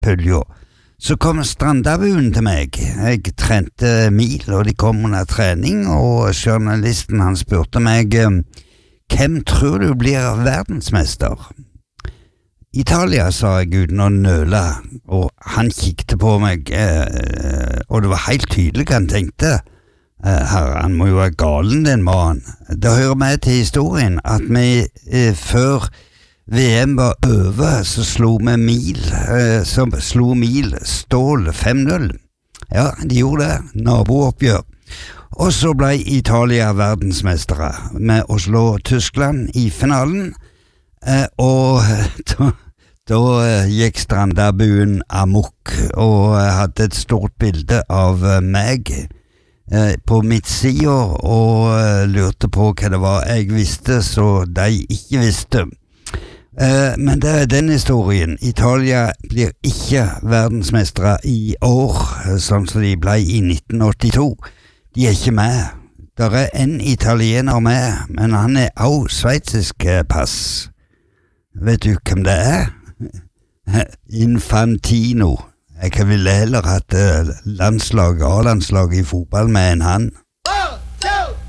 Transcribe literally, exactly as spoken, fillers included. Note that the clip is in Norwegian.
pølja. Så kom Strandabuen til meg. Jeg trente mil, og de kom under trening, og journalisten han spurte meg, hvem tror du blir verdensmester? Italia, sa jeg uten å nøle, og han kikte på meg, eh, og det var helt tydelig hva han tenkte. Eh, herre, han må jo være galen, den mannen. Det hører med til historien at vi eh, før V M var over, så slo vi mil, eh, så slo mil stål fem null. Ja, de gjorde det, nabooppgjør. Og så ble Italia verdensmestere med å slå Tyskland i finalen, eh, og da, da gikk Strandabuen amok, og hadde et stort bilde av meg eh, på midtsida, og lurte på hva det var jeg visste, så de ikke visste. Uh, men det er den historien. Italia blir ikke verdensmestere i år, sånn som de ble i nitten åttito. De er ikke med. Der er en italiener med, men han er også sveitsisk pass. Vet du hvem det er? Infantino. Jeg ville heller hatt landslag, A-landslag i fotball med en han.